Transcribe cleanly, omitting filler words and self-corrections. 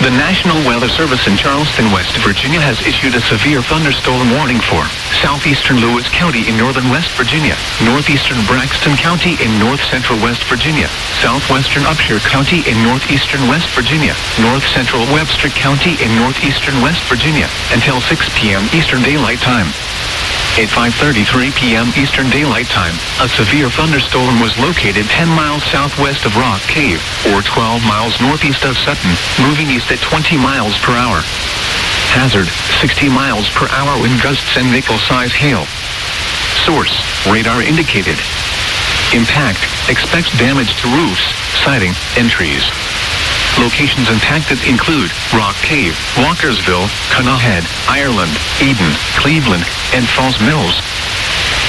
The National Weather Service in Charleston, West Virginia has issued a severe thunderstorm warning for southeastern Lewis County in northern West Virginia, northeastern Braxton County in north-central West Virginia, southwestern Upshur County in northeastern West Virginia, north-central Webster County in northeastern West Virginia, until 6 p.m. Eastern Daylight Time. At 5:33 p.m. Eastern Daylight Time, a severe thunderstorm was located 10 miles southwest of Rock Cave, or 12 miles northeast of Sutton, moving east at 20 miles per hour. Hazard, 60 miles per hour wind gusts and nickel-size hail. Source, radar indicated. Impact, expects damage to roofs, siding, and trees. Locations impacted include Rock Cave, Walkersville, Conahead, Ireland, Eden, Cleveland, and Falls Mills.